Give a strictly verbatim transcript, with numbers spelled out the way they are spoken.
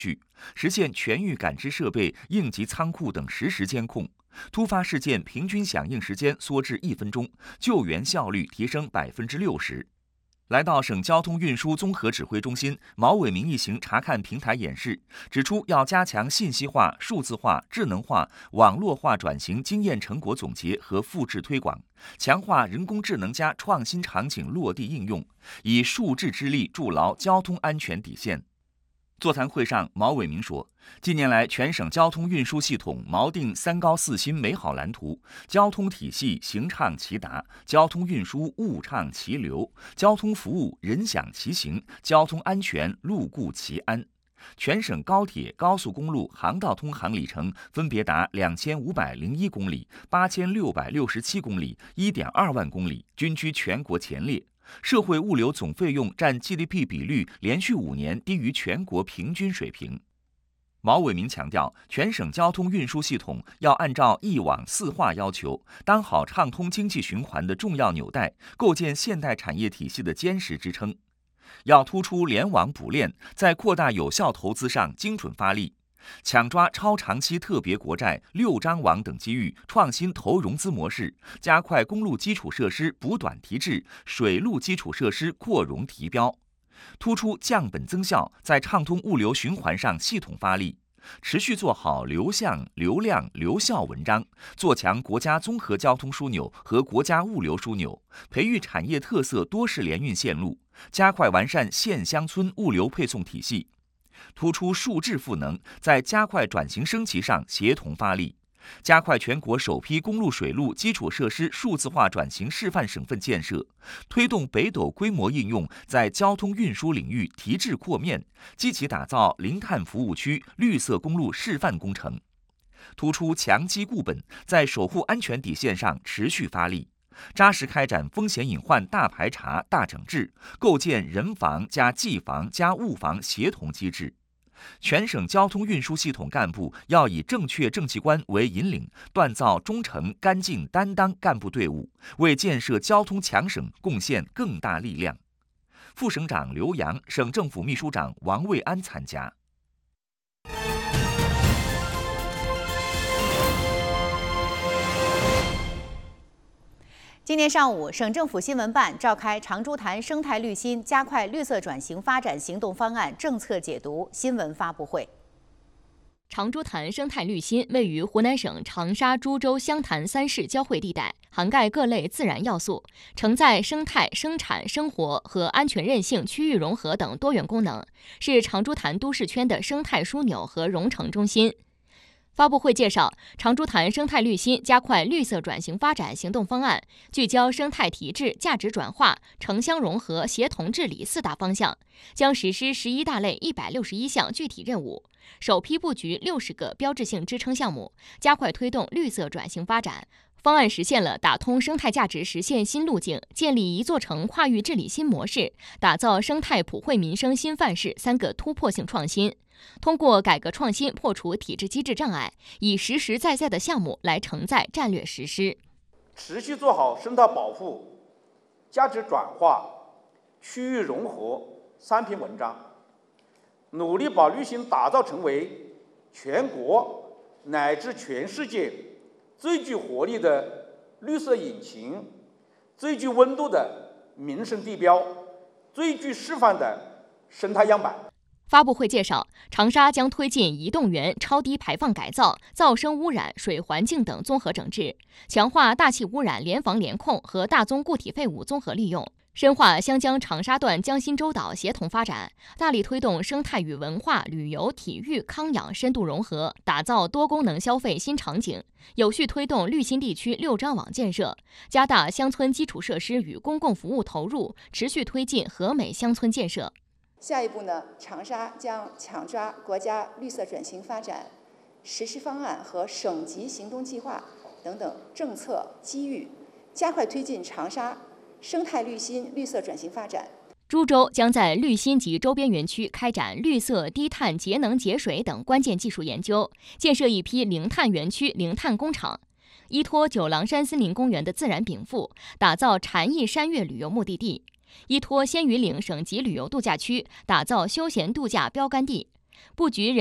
实现全域感知设备、应急仓库等实时监控，突发事件平均响应时间缩至一分钟，救援效率提升百分之六十。来到省交通运输综合指挥中心，毛伟明一行查看平台演示，指出要加强信息化、数字化、智能化、网络化转型经验成果总结和复制推广，强化人工智能加创新场景落地应用，以数智之力筑牢交通安全底线。座谈会上，毛伟明说，近年来全省交通运输系统锚定三高四新美好蓝图，交通体系行畅其达，交通运输物畅其流，交通服务人享其行，交通安全路顾其安。全省高铁、高速公路航道通航里程分别达两千五百零一公里、八千六百六十七公里、一点二万公里，均居全国前列。社会物流总费用占 G D P 比率连续五年低于全国平均水平。毛伟明强调，全省交通运输系统要按照一网四化要求，当好畅通经济循环的重要纽带，构建现代产业体系的坚实支撑。要突出联网补链，在扩大有效投资上精准发力，抢抓超长期特别国债、六张网等机遇，创新投融资模式，加快公路基础设施补短提质、水路基础设施扩容提标，突出降本增效，在畅通物流循环上系统发力，持续做好流向、流量、流效文章，做强国家综合交通枢纽和国家物流枢纽，培育产业特色多式联运线路，加快完善县乡村物流配送体系。突出数智赋能，在加快转型升级上协同发力，加快全国首批公路水路基础设施数字化转型示范省份建设，推动北斗规模应用在交通运输领域提质扩面，积极打造零碳服务区绿色公路示范工程。突出强基固本，在守护安全底线上持续发力，扎实开展风险隐患大排查、大整治，构建人防加技防加物防协同机制。全省交通运输系统干部要以正确政绩观为引领，锻造忠诚、干净、担当干部队伍，为建设交通强省贡献更大力量。副省长刘洋、省政府秘书长王卫安参加。 今天上午，省政府新闻办召开长株潭生态绿心加快绿色转型发展行动方案政策解读新闻发布会。 长株潭生态绿心位于湖南省长沙、株洲、湘潭三市交汇地带，涵盖各类自然要素，承载生态、生产、生活和安全韧性、区域融合等多元功能，是长株潭都市圈的生态枢纽和融成中心。发布会介绍，长株潭生态绿心加快绿色转型发展行动方案聚焦生态提质、价值转化、城乡融合、协同治理四大方向，将实施十一大类一百六十一项具体任务，首批布局六十个标志性支撑项目，加快推动绿色转型发展。方案实现了打通生态价值实现新路径、建立一座城跨域治理新模式、打造生态普惠民生新范式三个突破性创新。通过改革创新破除体制机制障碍，以实实在在的项目来承载战略实施， 持续做好生态保护、价值转化、区域融合三篇文章，努力把绿心打造成为全国乃至全世界最具活力的绿色引擎、最具温度的民生地标、最具示范的生态样板。 发布会介绍，长沙将推进移动源超低排放改造、噪声污染、水环境等综合整治，强化大气污染联防联控和大宗固体废物综合利用，深化湘江长沙段江心洲岛协同发展，大力推动生态与文化、旅游、体育、康养深度融合，打造多功能消费新场景，有序推动绿心地区六张网建设，加大乡村基础设施与公共服务投入，持续推进和美乡村建设。 下一步呢，长沙将抢抓国家绿色转型发展实施方案和省级行动计划等等政策机遇，加快推进长沙生态绿心绿色转型发展。 株洲将在绿心及周边园区开展绿色、低碳、节能节水等关键技术研究，建设一批零碳园区、零碳工厂，依托九郎山森林公园的自然禀赋，打造禅意山岳旅游目的地。依托仙榆岭省级旅游度假区，打造休闲度假标杆地， 布局人